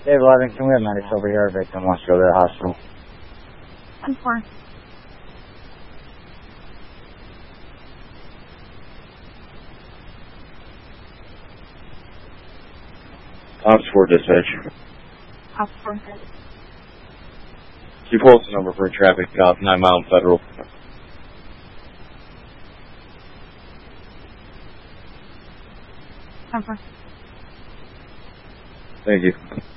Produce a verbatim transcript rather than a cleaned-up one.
Dave Livingston, we have medics over here. A victim wants to go to the hospital. ten four. Ops four dispatch. Ops four. You pull the number for a traffic stop, nine mile Federal. ten four. Thank you.